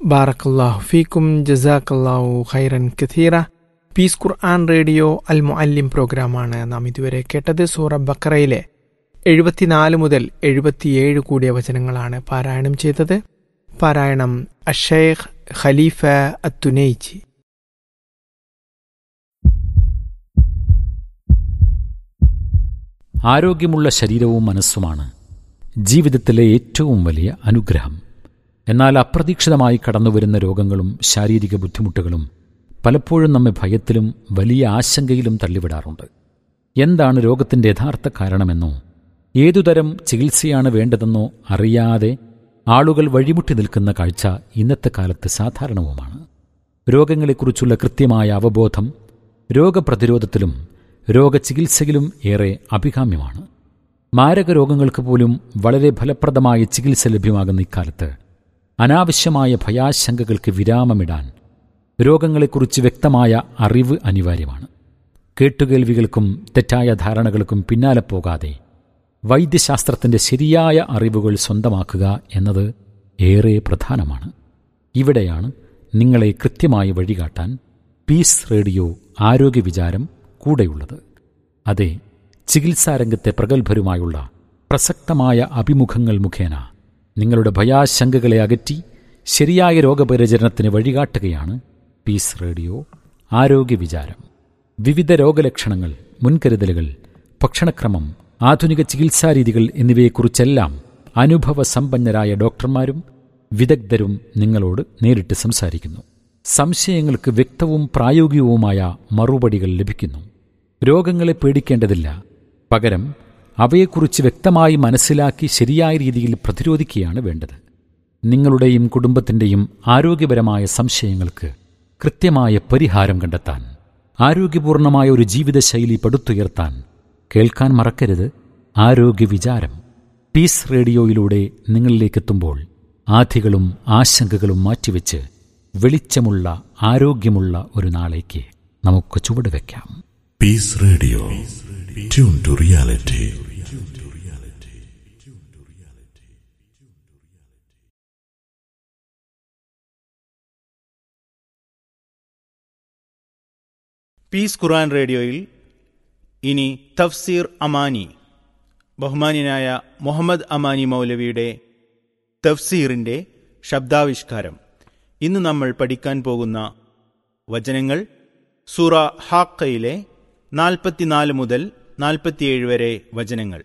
ബാറക്കല്ലാഹു ഫീക്കും ജസാക്കല്ലാഹു ഖൈറൻ കഥീറ. പീസ് ഖുർആൻ റേഡിയോ അൽ മുഅല്ലിം പ്രോഗ്രാമാണ് നാം ഇതുവരെ കേട്ടത്. സൂറ ബഖറയിലെ 74 മുതൽ 77 കൂടിയ വചനങ്ങളാണ് പാരായണം ചെയ്തത്. പാരായണം അഷൈഖ് ഖലീഫ അത്തുനൈജി. ആരോഗ്യമുള്ള ശരീരവും മനസ്സുമാണ് ജീവിതത്തിലെ ഏറ്റവും വലിയ അനുഗ്രഹം. എന്നാൽ അപ്രതീക്ഷിതമായി കടന്നുവരുന്ന രോഗങ്ങളും ശാരീരിക ബുദ്ധിമുട്ടുകളും പലപ്പോഴും നമ്മെ ഭയത്തിലും വലിയ ആശങ്കയിലും തള്ളിവിടാറുണ്ട്. എന്താണ് രോഗത്തിൻ്റെ യഥാർത്ഥ കാരണമെന്നോ ഏതുതരം ചികിത്സയാണ് വേണ്ടതെന്നോ അറിയാതെ ആളുകൾ വഴിമുട്ടി നിൽക്കുന്ന കാഴ്ച ഇന്നത്തെ കാലത്ത് സാധാരണവുമാണ്. രോഗങ്ങളെക്കുറിച്ചുള്ള കൃത്യമായ അവബോധം രോഗപ്രതിരോധത്തിലും രോഗചികിത്സയിലും ഏറെ അഭികാമ്യമാണ്. മാരക രോഗങ്ങൾക്ക് പോലും വളരെ ഫലപ്രദമായ ചികിത്സ ലഭ്യമാകുന്ന ഇക്കാലത്ത് അനാവശ്യമായ ഭയാശങ്കകൾക്ക് വിരാമമിടാൻ രോഗങ്ങളെക്കുറിച്ച് വ്യക്തമായ അറിവ് അനിവാര്യമാണ്. കേട്ടുകേൾവികൾക്കും തെറ്റായ ധാരണകൾക്കും പിന്നാലെ പോകാതെ വൈദ്യശാസ്ത്രത്തിൻ്റെ ശരിയായ അറിവുകൾ സ്വന്തമാക്കുക എന്നത് ഏറെ പ്രധാനമാണ്. ഇവിടെയാണ് നിങ്ങളെ കൃത്യമായി വഴികാട്ടാൻ പീസ് റേഡിയോ ആരോഗ്യ വിചാരം കൂടെയുള്ളത്. അതെ, ചികിത്സാരംഗത്തെ പ്രഗത്ഭരുമായുള്ള പ്രസക്തമായ അഭിമുഖങ്ങൾ മുഖേന നിങ്ങളുടെ ഭയാശങ്കകളെ അകറ്റി ശരിയായ രോഗപരിചരണത്തിന് വഴികാട്ടുകയാണ് പീസ് റേഡിയോ ആരോഗ്യ വിചാരം. വിവിധ രോഗലക്ഷണങ്ങൾ, മുൻകരുതലുകൾ, ഭക്ഷണക്രമം, ആധുനിക ചികിത്സാരീതികൾ എന്നിവയെക്കുറിച്ചെല്ലാം അനുഭവസമ്പന്നരായ ഡോക്ടർമാരും വിദഗ്ധരും നിങ്ങളോട് നേരിട്ട് സംസാരിക്കുന്നു. സംശയങ്ങൾക്ക് വ്യക്തവും പ്രായോഗികവുമായ മറുപടികൾ ലഭിക്കുന്നു. രോഗങ്ങളെ പേടിക്കേണ്ടതില്ല, പകരം അവയെക്കുറിച്ച് വ്യക്തമായി മനസ്സിലാക്കി ശരിയായ രീതിയിൽ പ്രതിരോധിക്കുകയാണ് വേണ്ടത്. നിങ്ങളുടെയും കുടുംബത്തിൻ്റെയും ആരോഗ്യപരമായ സംശയങ്ങൾക്ക് കൃത്യമായ പരിഹാരം കണ്ടെത്താൻ, ആരോഗ്യപൂർണമായ ഒരു ജീവിതശൈലി പടുത്തുയർത്താൻ കേൾക്കാൻ മറക്കരുത് ആരോഗ്യ വിചാരം. പീസ് റേഡിയോയിലൂടെ നിങ്ങളിലേക്കെത്തുമ്പോൾ ആധികളും ആശങ്കകളും മാറ്റിവെച്ച് വെളിച്ചമുള്ള ആരോഗ്യമുള്ള ഒരു നാളേക്ക് നമുക്ക് ചുവടുവെക്കാം. Piece radio, tune to reality. Piece ഖുർആൻ റേഡിയോയിൽ ഇനി തഫ്സീർ അമാനി, ബഹുമാന്യനായ മുഹമ്മദ് അമാനി മൗലവിയുടെ തഫ്സീറിൻ്റെ ശബ്ദാവിഷ്കാരം. ഇന്ന് നമ്മൾ പഠിക്കാൻ പോകുന്ന വചനങ്ങൾ സൂറ ഹാഖയിലെ 44 മുതൽ 47 വരെ വചനങ്ങൾ.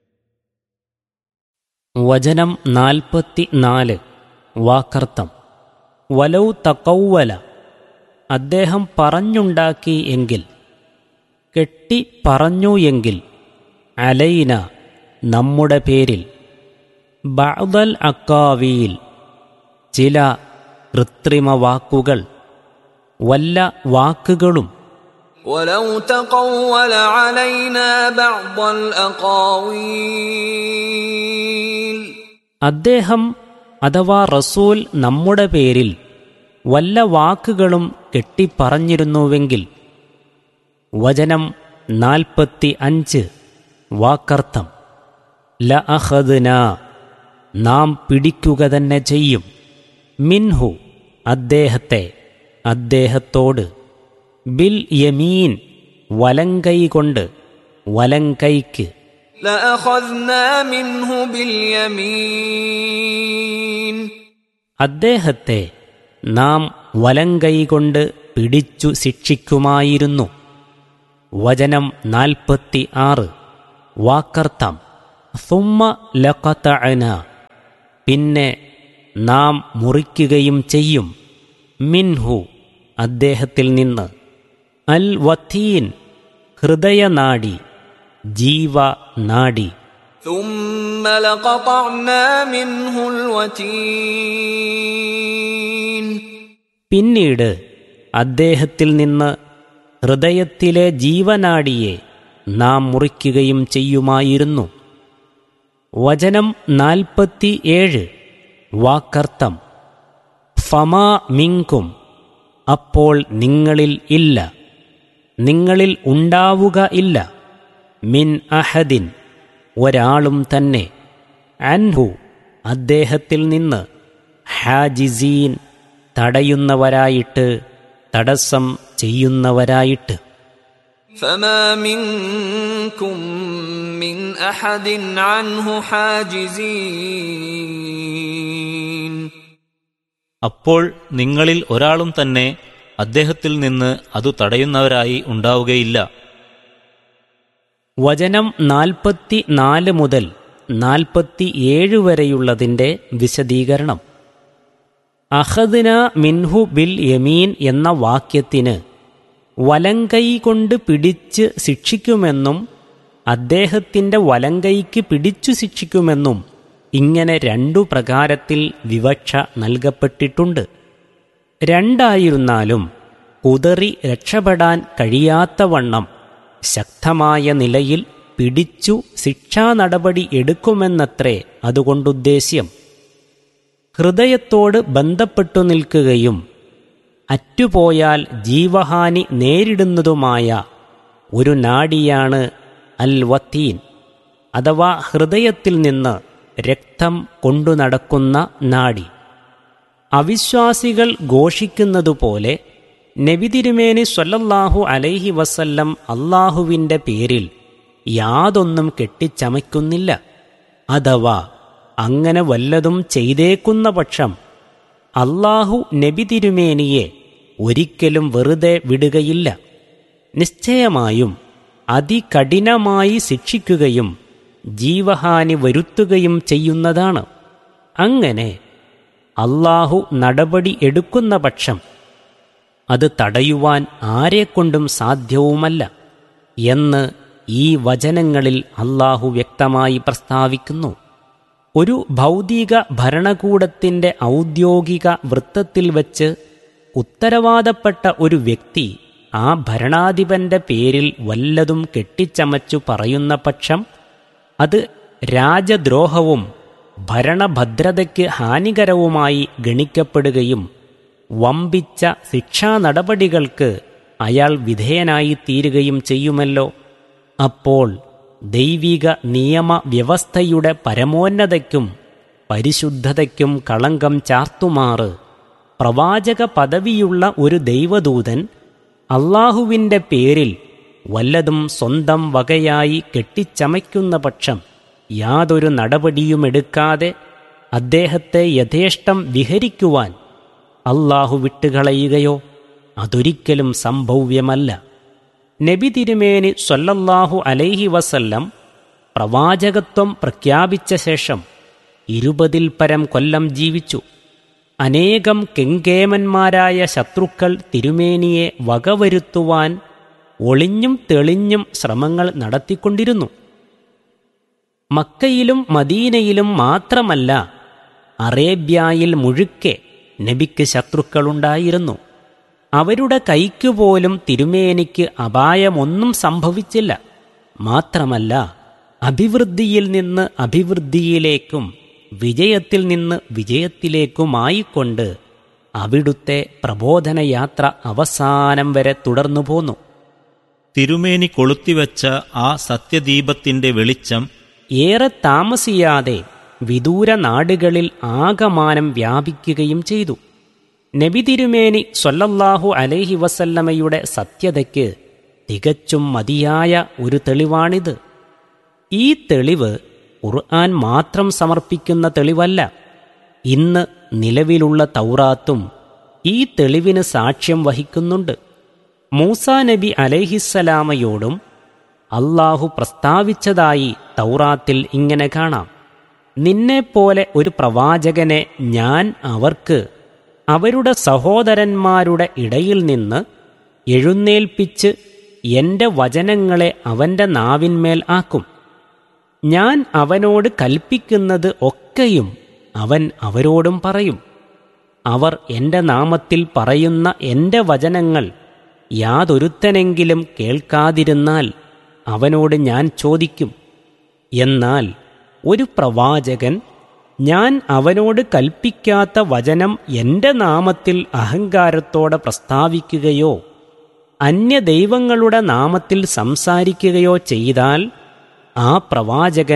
വചനം 44. വാക്കർത്ഥം. വലൗ തഖവ്വല, അദ്ദേഹം പറഞ്ഞുണ്ടാക്കി എങ്കിൽ, കെട്ടി പറഞ്ഞു എങ്കിൽ, അലൈന, നമ്മുടെ പേരിൽ, ബഅദൽ അക്കാവീൽ, ചില കൃത്രിമ വാക്കുകൾ, വല്ല വാക്കുകളും, ولو تقول علينا بعض الأقاويل, അദ്ദേഹം അഥവാ റസൂൽ നമ്മുടെ പേരിൽ വല്ല വാക്കുകളും കെട്ടിപ്പറഞ്ഞിരുന്നുവെങ്കിൽ. വചനം 45. വാക്കർത്ഥം. ലഅഖദ്നാ, നാം പിടിക്കുക തന്നെ ചെയ്യും, മിൻഹു, അദ്ദേഹത്തെ, അദ്ദേഹത്തോട്, ബിൽ യമീൻ, വലങ്കൈ കൊണ്ട്, വലങ്കൈക്ക്, لأخذنا منه باليمين, അദ്ദേഹത്തെ നാം വലങ്കൈ കൊണ്ട് പിടിച്ചു ശിക്ഷിക്കുമായിരുന്നു. വചനം 46. വാക്കർത്ഥം. സുമ്മ ലഖതഅന, പിന്നെ നാം മുറിക്കുകയും ചെയ്യും, മിൻഹു, അദ്ദേഹത്തിൽ നിന്ന്, അൽ വത്തീൻ, ഹൃദയനാഡി, ജീവനാഡി. ثم لقطعنا منه الوتين, പിന്നീട് അദ്ദേഹത്തിൽ നിന്ന് ഹൃദയത്തിലെ ജീവനാഡിയെ നാം മുറിക്കുകയും ചെയ്യുമായിരുന്നു. വചനം 47. വാക്കർത്ഥം. ഫമാ മിൻകും, അപ്പോൾ നിങ്ങളിൽ ഇല്ല, നിങ്ങളിൽ ഉണ്ടാവുക ഇല്ല, മിൻ അഹദിൻ, ഒരാളും തന്നെ, അൻഹു, അദ്ദേഹത്തിൽ നിന്ന്, ഹാജിസീൻ, തടയുന്നവരായിട്ട്, തടസ്സം ചെയ്യുന്നവരായിട്ട്. فما منكم من أحد عنه حاجزين. അപ്പോൾ നിങ്ങളിൽ ഒരാളും തന്നെ അദ്ദേഹത്തിൽ നിന്ന് അതു തടയുന്നവരായി ഉണ്ടാവുകയില്ല. വചനം 44 മുതൽ 47 വരെയുള്ളതിൻ്റെ വിശദീകരണം. അഖദ്ന മിൻഹു ബിൽ യമീൻ എന്ന വാക്യത്തിന് വലങ്കൈ കൊണ്ട് പിടിച്ച് ശിക്ഷിക്കുമെന്നും അദ്ദേഹത്തിൻ്റെ വലങ്കൈക്ക് പിടിച്ചു ശിക്ഷിക്കുമെന്നും ഇങ്ങനെ 2 പ്രകാരത്തിൽ വിവക്ഷ നൽകപ്പെട്ടിട്ടുണ്ട്. രണ്ടായിരുന്നാലും കുതറി രക്ഷപ്പെടാൻ കഴിയാത്തവണ്ണം ശക്തമായ നിലയിൽ പിടിച്ചു ശിക്ഷാ നടപടി എടുക്കുമെന്നത്രേ അതുകൊണ്ടുദ്ദേശ്യം. ഹൃദയത്തോട് ബന്ധപ്പെട്ടു നിൽക്കുകയും അറ്റുപോയാൽ ജീവഹാനി നേരിടുന്നതുമായ ഒരു നാഡിയാണ് അൽ വത്തീൻ, അഥവാ ഹൃദയത്തിൽ നിന്ന് രക്തം കൊണ്ടു നടക്കുന്ന നാഡി. അവിശ്വാസികൾ ഘോഷിക്കുന്നതുപോലെ നബി തിരുമേനി സ്വല്ലല്ലാഹു അലൈഹി വസല്ലം അള്ളാഹുവിൻ്റെ പേരിൽ യാതൊന്നും കെട്ടിച്ചമയ്ക്കുന്നില്ല. അഥവാ അങ്ങനെ വല്ലതും ചെയ്തേക്കുന്ന പക്ഷം അള്ളാഹു നബി തിരുമേനിയെ ഒരിക്കലും വെറുതെ വിടുകയില്ല. നിശ്ചയമായും അതികഠിനമായി ശിക്ഷിക്കുകയും ജീവഹാനി വരുത്തുകയും ചെയ്യുന്നതാണ്. അങ്ങനെ അള്ളാഹു നടപടി എടുക്കുന്ന പക്ഷം അത് തടയുവാൻ ആരെക്കൊണ്ടും സാധ്യവുമല്ല എന്ന് ഈ വചനങ്ങളിൽ അള്ളാഹു വ്യക്തമായി പ്രസ്താവിക്കുന്നു. ഒരു ഭൗതിക ഭരണകൂടത്തിൻ്റെ ഔദ്യോഗിക വൃത്തത്തിൽ വച്ച് ഉത്തരവാദപ്പെട്ട ഒരു വ്യക്തി ആ ഭരണാധിപന്റെ പേരിൽ വല്ലതും കെട്ടിച്ചമച്ചു പറയുന്ന പക്ഷം അത് രാജദ്രോഹവും ഭരണഭദ്രതയ്ക്ക് ഹാനികരവുമായി ഗണിക്കപ്പെടുകയും വമ്പിച്ച ശിക്ഷാ നടപടികൾക്ക് അയാൾ വിധേയനായി തീരുകയും ചെയ്യുമല്ലോ. അപ്പോൾ ദൈവിക നിയമവ്യവസ്ഥയുടെ പരമോന്നതയ്ക്കും പരിശുദ്ധതയ്ക്കും കളങ്കം ചാർത്തുമാറ് പ്രവാചക പദവിയുള്ള ഒരു ദൈവദൂതൻ അള്ളാഹുവിൻ്റെ പേരിൽ വല്ലതും സ്വന്തം വകയായി കെട്ടിച്ചമയ്ക്കുന്ന പക്ഷം യാതൊരു നടപടിയുമെടുക്കാതെ അദ്ദേഹത്തെ യഥേഷ്ടം വിഹരിക്കുവാൻ അള്ളാഹു വിട്ടുകളയുകയോ അതൊരിക്കലും സംഭവ്യമല്ല. നബി തിരുമേനി സ്വല്ലല്ലാഹു അലൈഹി വസല്ലം പ്രവാചകത്വം പ്രഖ്യാപിച്ച ശേഷം 20-ൽ പരം കൊല്ലം ജീവിച്ചു. അനേകം കെങ്കേമന്മാരായ ശത്രുക്കൾ തിരുമേനിയെ വകവരുത്തുവാൻ ഒളിഞ്ഞും തെളിഞ്ഞും ശ്രമങ്ങൾ നടത്തിക്കൊണ്ടിരുന്നു. മക്കയിലും മദീനയിലും മാത്രമല്ല, അറേബ്യയിൽ മുഴുക്കെ നബിക്ക് ശത്രുക്കളുണ്ടായിരുന്നു. അവരുടെ കൈക്കുപോലും തിരുമേനിക്ക് അപായമൊന്നും സംഭവിച്ചില്ല. മാത്രമല്ല, അഭിവൃദ്ധിയിൽ നിന്ന് അഭിവൃദ്ധിയിലേക്കും വിജയത്തിൽ നിന്ന് വിജയത്തിലേക്കുമായിക്കൊണ്ട് അവിടുത്തെ പ്രബോധനയാത്ര അവസാനം വരെ തുടർന്നു പോന്നു. തിരുമേനി കൊളുത്തിവെച്ച ആ സത്യദീപത്തിന്റെ വെളിച്ചം ഏറെ താമസിയാതെ വിദൂര നാടുകളിൽ ആകമാനം വ്യാപിക്കുകയും ചെയ്തു. നബി തിരുമേനി സ്വല്ലല്ലാഹു അലൈഹി വസല്ലമയുടെ സത്യതയ്ക്ക് തികച്ചും മതിയായ ഒരു തെളിവാണിത്. ഈ തെളിവ് ഖുർആൻ മാത്രം സമർപ്പിക്കുന്ന തെളിവല്ല. ഇന്ന് നിലവിലുള്ള തൗറാത്തും ഈ തെളിവിന് സാക്ഷ്യം വഹിക്കുന്നുണ്ട്. മൂസാ നബി അലൈഹിസ്സലാമയോടും അള്ളാഹു പ്രസ്താവിച്ചതായി തൗറാത്തിൽ ഇങ്ങനെ കാണാം: നിന്നെപ്പോലെ ഒരു പ്രവാചകനെ ഞാൻ അവർക്ക് അവരുടെ സഹോദരന്മാരുടെ ഇടയിൽ നിന്ന് എഴുന്നേൽപ്പിച്ച് എൻ്റെ വചനങ്ങളെ അവൻ്റെ നാവിന്മേൽ ആക്കും. ഞാൻ അവനോട് കൽപ്പിക്കുന്നത് ഒക്കെയും അവൻ അവരോടും പറയും. അവർ എൻ്റെ നാമത്തിൽ പറയുന്ന എൻ്റെ വചനങ്ങൾ യാതൊരുത്തനെങ്കിലും കേൾക്കാതിരുന്നാൽ അവനോട് ഞാൻ ചോദിക്കും. എന്നാൽ ഒരു പ്രവാചകൻ ഞാൻ അവനോട് കൽപ്പിക്കാത്ത വചനം എൻ്റെ നാമത്തിൽ അഹങ്കാരത്തോടെ പ്രസ്താവിക്കുകയോ അന്യദൈവങ്ങളുടെ നാമത്തിൽ സംസാരിക്കുകയോ ചെയ്താൽ ആ പ്രവാചകൻ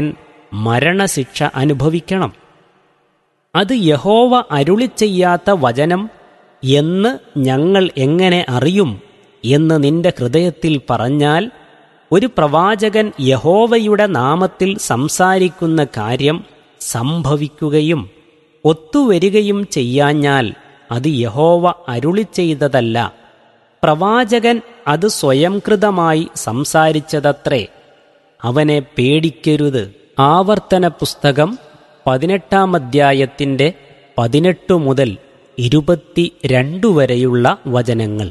മരണശിക്ഷ അനുഭവിക്കണം. അത് യഹോവ അരുളിച്ചെയ്യാത്ത വചനം എന്ന് ഞങ്ങൾ എങ്ങനെ അറിയും എന്ന് നിന്റെ ഹൃദയത്തിൽ പറഞ്ഞാൽ, ഒരു പ്രവാചകൻ യഹോവയുടെ നാമത്തിൽ സംസാരിക്കുന്ന കാര്യം സംഭവിക്കുകയും ഒത്തുവരികയും ചെയ്യാഞ്ഞാൽ അത് യഹോവ അരുളി ചെയ്തതല്ല, പ്രവാചകൻ അത് സ്വയംകൃതമായി സംസാരിച്ചതത്രേ. അവനെ പേടിക്കരുത്. ആവർത്തന പുസ്തകം 18-ാം അധ്യായത്തിൻ്റെ 18 മുതൽ 22 വരെയുള്ള വചനങ്ങൾ.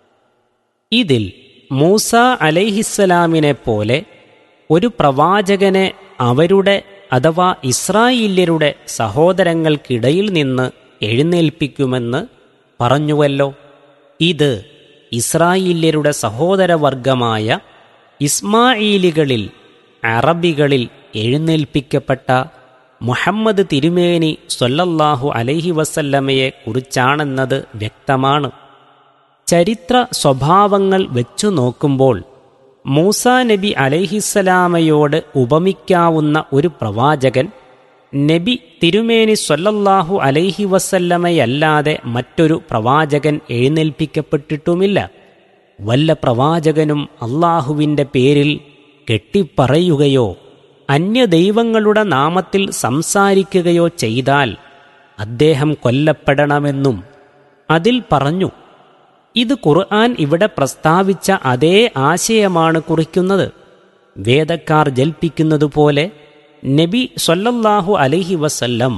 ഇതിൽ മൂസ അലൈഹിസ്സലാമിനെ പോലെ ഒരു പ്രവാചകനെ അവരുടെ അഥവാ ഇസ്രായേല്യരുടെ സഹോദരങ്ങൾക്കിടയിൽ നിന്ന് എഴുന്നേൽപ്പിക്കുമെന്ന് പറഞ്ഞുവല്ലോ. ഇത് ഇസ്രായേല്യരുടെ സഹോദരവർഗമായ ഇസ്മാഈലികളിൽ അറബികളിൽ എഴുന്നേൽപ്പിക്കപ്പെട്ട മുഹമ്മദ് തിരുമേനി സ്വല്ലല്ലാഹു അലൈഹി വസല്ലമയെ കുറിച്ചാണെന്നത് വ്യക്തമാണ്. ചരിത്ര സ്വഭാവങ്ങൾ വെച്ചു നോക്കുമ്പോൾ മൂസാ നബി അലൈഹിസ്സലാമയോട് ഉപമിക്കാവുന്ന ഒരു പ്രവാചകൻ നബി തിരുമേനി സ്വല്ലല്ലാഹു അലൈഹി വസല്ലമയല്ലാതെ മറ്റൊരു പ്രവാചകൻ എഴുന്നേൽപ്പിക്കപ്പെട്ടിട്ടുമില്ല. വല്ല പ്രവാചകനും അള്ളാഹുവിൻ്റെ പേരിൽ കെട്ടിപ്പറയുകയോ അന്യദൈവങ്ങളുടെ നാമത്തിൽ സംസാരിക്കുകയോ ചെയ്താൽ അദ്ദേഹം കൊല്ലപ്പെടണമെന്നും അതിൽ പറഞ്ഞു. ഇത് ഖുർആൻ ഇവിടെ പ്രസ്താവിച്ച അതേ ആശയമാണ് കുറിക്കുന്നത്. വേദക്കാർ ജൽപ്പിക്കുന്നതുപോലെ നബി സ്വല്ലല്ലാഹു അലൈഹി വസല്ലം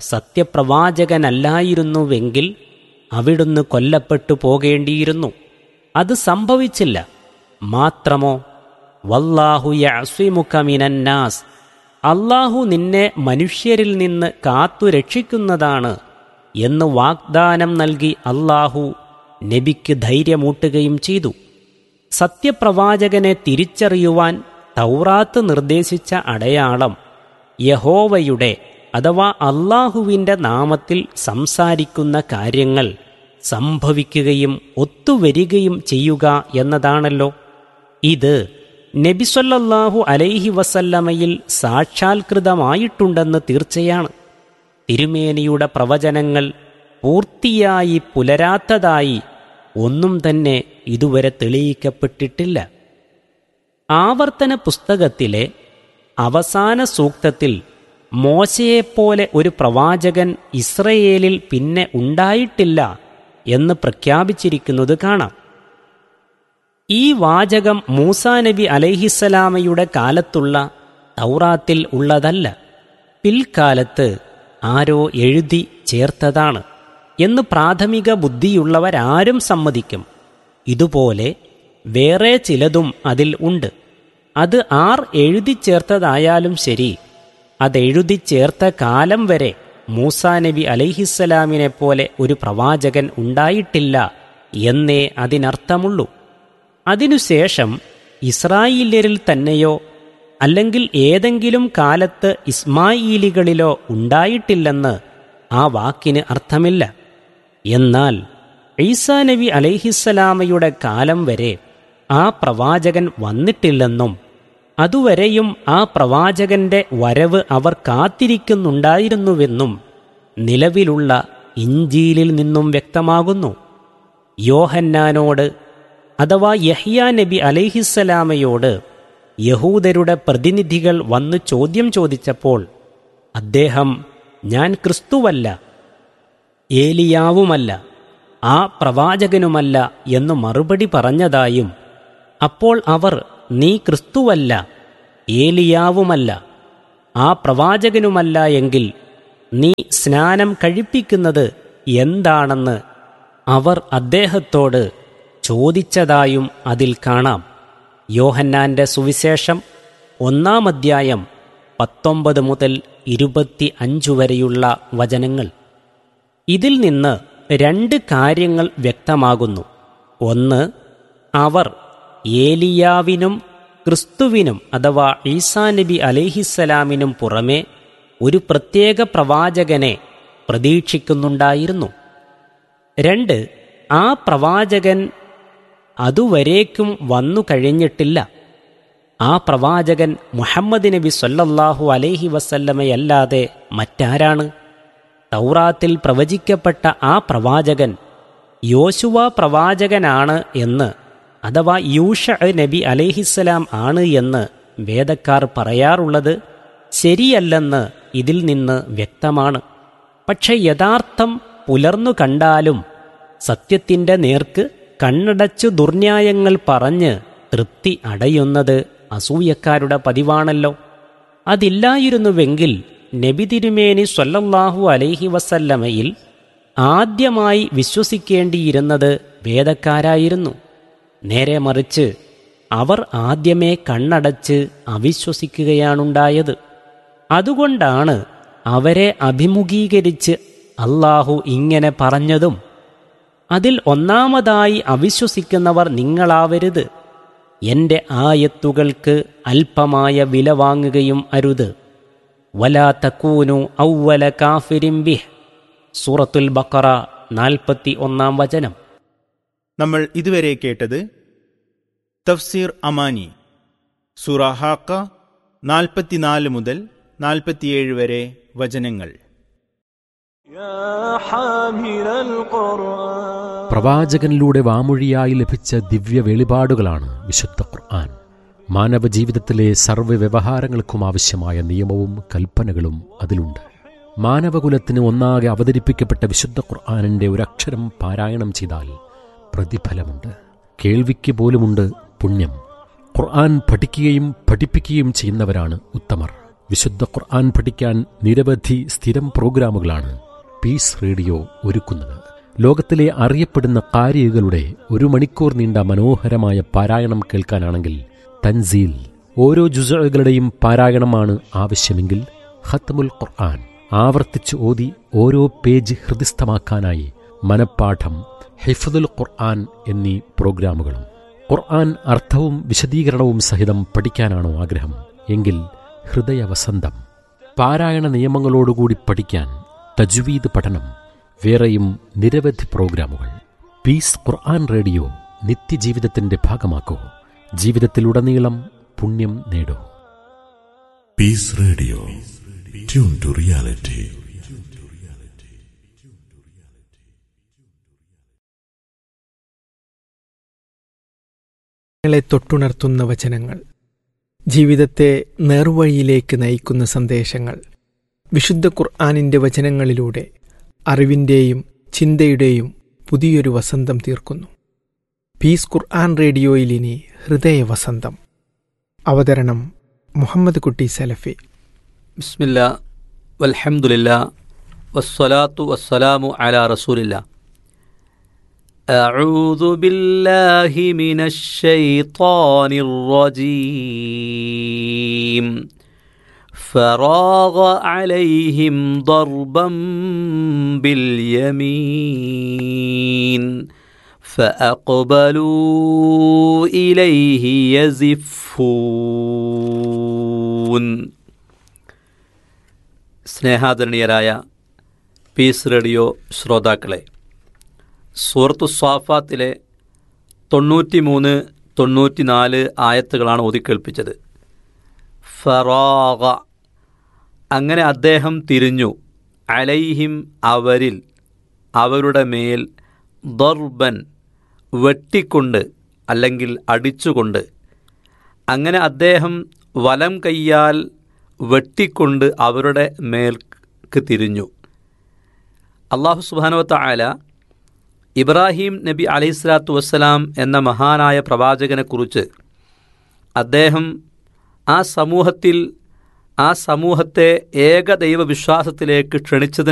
സത്യപ്രവാചകനല്ലായിരുന്നുവെങ്കിൽ അവിടുന്ന് കൊല്ലപ്പെട്ടു പോകേണ്ടിയിരുന്നു. അത് സംഭവിച്ചില്ല. മാത്രമോ വല്ലാഹു യഅ്സിമുക മിനന്നാസ്, അല്ലാഹു നിന്നെ മനുഷ്യരിൽ നിന്ന് കാത്തുരക്ഷിക്കുന്നതാണ് എന്ന് വാഗ്ദാനം നൽകി അല്ലാഹു നബിക്ക് ധൈര്യമൂട്ടുകയും ചെയ്തു. സത്യപ്രവാചകനെ തിരിച്ചറിയുവാൻ തൗറാത്ത് നിർദ്ദേശിച്ച അടയാളം യഹോവയുടെ അഥവാ അല്ലാഹുവിൻ്റെ നാമത്തിൽ സംസാരിക്കുന്ന കാര്യങ്ങൾ സംഭവിക്കുകയും ഒത്തുവരികയും ചെയ്യുക എന്നതാണല്ലോ. ഇത് നബി സല്ലല്ലാഹു അലൈഹി വസല്ലമയിൽ സാക്ഷാത്കൃതമായിട്ടുണ്ടെന്ന് തീർച്ചയാണ്. തിരുമേനിയുടെ പ്രവചനങ്ങൾ പൂർത്തിയായി പുലരാത്തതായി ഒന്നും തന്നെ ഇതുവരെ തെളിയിക്കപ്പെട്ടിട്ടില്ല. ആവർത്തന പുസ്തകത്തിലെ അവസാന സൂക്തത്തിൽ മോശയെപ്പോലെ ഒരു പ്രവാചകൻ ഇസ്രയേലിൽ പിന്നെ ഉണ്ടായിട്ടില്ല എന്ന് പ്രഖ്യാപിച്ചിരിക്കുന്നത് കാണാം. ഈ വാചകം മൂസാ നബി അലൈഹിസ്സലാമയുടെ കാലത്തുള്ള തൗറാത്തിൽ ഉള്ളതല്ല, പിൽക്കാലത്ത് ആരോ എഴുതി ചേർത്തതാണ് എന്ന് പ്രാഥമിക ബുദ്ധിയുള്ളവരാരും സമ്മതിക്കും. ഇതുപോലെ വേറെ ചിലതും അതിൽ ഉണ്ട്. അത് ആർ എഴുതി ചേർത്തതായാലും ശരി, അതെഴുതി ചേർത്ത കാലം വരെ മൂസാ നബി അലൈഹിസ്സലാമിനെ പോലെ ഒരു പ്രവാചകൻ ഉണ്ടായിട്ടില്ല എന്നേ അതിനർത്ഥമുള്ളൂ. അതിനുശേഷം ഇസ്രായേല്യരിൽ തന്നെയോ അല്ലെങ്കിൽ ഏതെങ്കിലും കാലത്ത് ഇസ്മായീലികളിലോ ഉണ്ടായിട്ടില്ലെന്ന് ആ വാക്കിന് അർത്ഥമില്ല. എന്നാൽ ഈസാ നബി അലൈഹിസ്സലാമയുടെ കാലം വരെ ആ പ്രവാചകൻ വന്നിട്ടില്ലെന്നും അതുവരെയും ആ പ്രവാചകന്റെ വരവ് അവർ കാത്തിരിക്കുന്നുണ്ടായിരുന്നുവെന്നും നിലവിലുള്ള ഇഞ്ചീലിൽ നിന്നും വ്യക്തമാകുന്നു. യോഹന്നാനോട് അഥവാ യഹ്യാ നബി അലൈഹിസ്സലാമയോട് യഹൂദരുടെ പ്രതിനിധികൾ വന്നു ചോദ്യം ചോദിച്ചപ്പോൾ അദ്ദേഹം ഞാൻ ക്രിസ്തുവല്ല, ഏലിയാവുമല്ല, ആ പ്രവാചകനുമല്ല എന്നു മറുപടി പറഞ്ഞതായും, അപ്പോൾ അവർ നീ ക്രിസ്തുവല്ല, ഏലിയാവുമല്ല, ആ പ്രവാചകനുമല്ല എങ്കിൽ നീ സ്നാനം കഴിപ്പിക്കുന്നത് എന്താണെന്ന് അവർ അദ്ദേഹത്തോട് ചോദിച്ചതായും അതിൽ കാണാം. യോഹന്നാന്റെ സുവിശേഷം 1-ാം അധ്യായം 19 മുതൽ 25 വരെയുള്ള വചനങ്ങൾ. ഇതിൽ നിന്ന് 2 കാര്യങ്ങൾ വ്യക്തമാകുന്നു. ഒന്ന്, അവർ ഏലിയാവിനും ക്രിസ്തുവിനും അഥവാ ഈസാ നബി അലൈഹിസ്സലാമിനും പുറമെ ഒരു പ്രത്യേക പ്രവാചകനെ പ്രതീക്ഷിക്കുന്നുണ്ടായിരുന്നു. 2, ആ പ്രവാചകൻ അതുവരേക്കും വന്നു കഴിഞ്ഞിട്ടില്ല. ആ പ്രവാചകൻ മുഹമ്മദ് നബി സ്വല്ലല്ലാഹു അലൈഹി വസല്ലമയല്ലാതെ മറ്റാരാണ്? തൗറാത്തിൽ പ്രവചിക്കപ്പെട്ട ആ പ്രവാചകൻ യോശുവ പ്രവാചകനാണ് എന്ന്, അഥവാ യൂഷ നബി അലൈഹിസ്സലാം ആണ് എന്ന് വേദക്കാർ പറയാറുള്ളത് ശരിയല്ലെന്ന് ഇതിൽ നിന്ന് വ്യക്തമാണ്. പക്ഷെ യഥാർത്ഥം പുലർന്നു കണ്ടാലും സത്യത്തിൻ്റെ നേർക്ക് കണ്ണടച്ചു ദുർന്യായങ്ങൾ പറഞ്ഞ് തൃപ്തി അടയുന്നത് അസൂയക്കാരുടെ പതിവാണല്ലോ. അതില്ലായിരുന്നുവെങ്കിൽ നബി തിരുമേനി സ്വല്ലല്ലാഹു അലൈഹി വസല്ലമയിൽ ആദ്യമായി വിശ്വസിക്കേണ്ടിയിരുന്നത് വേദക്കാരായിരുന്നു. നേരെ മറിച്ച് അവർ ആദ്യമേ കണ്ണടച്ച് അവിശ്വസിക്കുകയാണുണ്ടായത്. അതുകൊണ്ടാണ് അവരെ അഭിമുഖീകരിച്ച് അല്ലാഹു ഇങ്ങനെ പറഞ്ഞതും, അതിൽ ഒന്നാമതായി അവിശ്വസിക്കുന്നവർ നിങ്ങളാവരുത്, എൻ്റെ ആയത്തുകൾക്ക് അല്പമായ വില വാങ്ങുകയും അരുത്. വലാ തകൂനു അവ്വല കാഫിരിൻ ബിഹ്. സൂറത്തുൽ ബഖറ 41 വചനം. നമ്മൾ ഇതുവരെ കേട്ടത് തഫ്സീർ അമാനി, സൂറ ഹാക്ക 44 മുതൽ 47 വരെ വചനങ്ങൾ. പ്രവാചകനിലൂടെ വാമൊഴിയായി ലഭിച്ച ദിവ്യ വെളിപാടുകളാണ് വിശുദ്ധ ഖുർആൻ. മാനവ ജീവിതത്തിലെ സർവ്വ വ്യവഹാരങ്ങൾക്കും ആവശ്യമായ നിയമവും കൽപ്പനകളും അതിലുണ്ട്. മാനവകുലത്തിന് ഒന്നാകെ അവതരിപ്പിക്കപ്പെട്ട വിശുദ്ധ ഖുർആനിൻ്റെ ഒരക്ഷരം പാരായണം ചെയ്താൽ പ്രതിഫലമുണ്ട്, കേൾവിക്ക് പോലുമുണ്ട് പുണ്യം. ഖുർആൻ പഠിക്കുകയും പഠിപ്പിക്കുകയും ചെയ്യുന്നവരാണ് ഉത്തമർ. വിശുദ്ധ ഖുർആൻ പഠിക്കാൻ നിരവധി സ്ഥിരം പ്രോഗ്രാമുകളാണ് പീസ് റേഡിയോ ഒരുക്കുന്നത്. ലോകത്തിലെ അറിയപ്പെടുന്ന ഖാരികളുടെ 1 മണിക്കൂർ നീണ്ട മനോഹരമായ പാരായണം കേൾക്കാനാണെങ്കിൽ തൻസീൽ, ഓരോ ജുസുകളുടെയും പാരായണമാണ് ആവശ്യമെങ്കിൽ ഖത്മുൽ ഖുർആൻ, ആവർത്തിച്ച് ഓതി ഓരോ പേജ് ഹൃദിസ്ഥമാക്കാനായി മനപ്പാഠം, ഹിഫ്ദുൽ ഖുർആൻ എന്നീ പ്രോഗ്രാമുകളും. ഖുർആൻ അർത്ഥവും വിശദീകരണവും സഹിതം പഠിക്കാനാണോ ആഗ്രഹം? എങ്കിൽ ഹൃദയവസന്തം, പാരായണ നിയമങ്ങളോടുകൂടി പഠിക്കാൻ തജ്വീദ് പഠനം, വേറെയും നിരവധി പ്രോഗ്രാമുകൾ. പീസ് ഖുർആൻ റേഡിയോ നിത്യജീവിതത്തിന്റെ ഭാഗമാക്കൂ. ജീവിതത്തിലുടനീളം പുണ്യം നേടൂ. Piece radio, tune to reality. ങ്ങളെ തൊട്ടുണർത്തുന്ന വചനങ്ങൾ, ജീവിതത്തെ നേർവഴിയിലേക്ക് നയിക്കുന്ന സന്ദേശങ്ങൾ. വിശുദ്ധ ഖുർആനിൻ്റെ വചനങ്ങളിലൂടെ അറിവിൻ്റെയും ചിന്തയുടെയും പുതിയൊരു വസന്തം തീർക്കുന്നു. പീസ് ഖുർആൻ റേഡിയോയിൽ ഇനി ഹൃദയവസന്തം. അവതരണം മുഹമ്മദ് കുട്ടി സലഫി. ബിസ്മില്ലാ വൽഹംദുലില്ലാ വസ്സലാത്തു വസ്സലാമു അലാ റസൂലില്ലാ. അഊദു ബില്ലാഹി മിനശ് ശൈത്വാനിർ റജീം. ഫറാഗ അലൈഹിം ദർബൻ ബിൽ യമീൻ ഫഅഖ്ബലൂ ഇലൈഹി യസിഫൂൻ. സ്നേഹാദരണീയരായ പീസ് റേഡിയോ ശ്രോതാക്കളെ, സൂറത്തു സ്വാഫാത്തിലെ 93, 94 ആയത്തുകളാണ് ഓതിക്കേൾപ്പിച്ചത്. ഫറാഗ, അങ്ങനെ അദ്ദേഹം തിരിഞ്ഞു, അലൈഹിം അവരിൽ, അവരുടെ മേൽ, ദർബൻ വെട്ടിക്കൊണ്ട് അല്ലെങ്കിൽ അടിച്ചുകൊണ്ട്. അങ്ങനെ അദ്ദേഹം വലം കൈയാൽ വെട്ടിക്കൊണ്ട് അവരുടെ മേൽക്ക് തിരിഞ്ഞു. അല്ലാഹു സുബ്ഹാനഹു വ തആല ഇബ്രാഹിം നബി അലൈഹിസ്സലാത്തു വസ്സലാം എന്ന മഹാനായ പ്രവാചകനെക്കുറിച്ച് അദ്ദേഹം ആ സമൂഹത്തെ ഏകദൈവ വിശ്വാസത്തിലേക്ക് ക്ഷണിച്ചതിന്